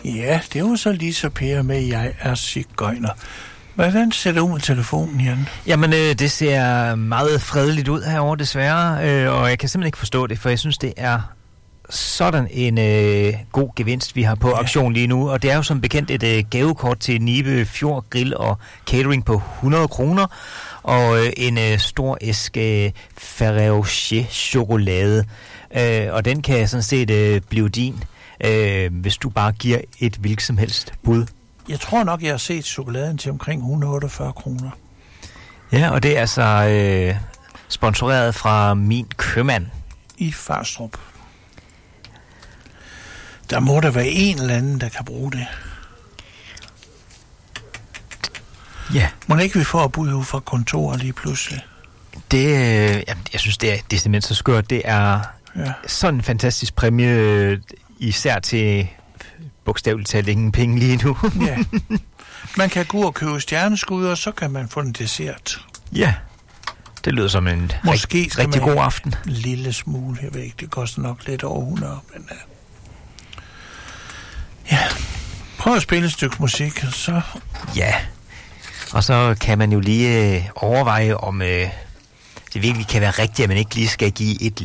Ja, det var så Lisa Per med, jeg er sigøjner. Hvordan ser det ud med telefonen, Jan? Jamen, det ser meget fredeligt ud herovre, desværre, og jeg kan simpelthen ikke forstå det, for jeg synes, det er sådan en god gevinst, vi har på auktion lige nu, og det er jo som bekendt et gavekort til Nibe Fjord Grill og Catering på 100 kroner, og en stor æske Ferrero Rocher chokolade, og den kan sådan set blive din, hvis du bare giver et hvilket som helst bud. Jeg tror nok, jeg har set chokoladen til omkring 148 kroner. Ja, og det er altså sponsoreret fra Min Købmand. I Farstrup. Der må der være en eller anden, der kan bruge det. Ja. Må ikke vi få et bud ud fra kontoret lige pludselig? Det, jeg synes, det er simpelthen så skørt. Det er sådan en fantastisk præmie, især til bogstaveligt talt ingen penge lige nu. Ja. Man kan gå og købe stjerneskud, og så kan man få en dessert. Ja, det lyder som en rigtig god aften. En lille smule, jeg ved ikke, det koster nok lidt over 100, men ja, prøv at spille et stykke musik, så... Ja, og så kan man jo lige overveje, om det virkelig kan være rigtigt, at man ikke lige skal give et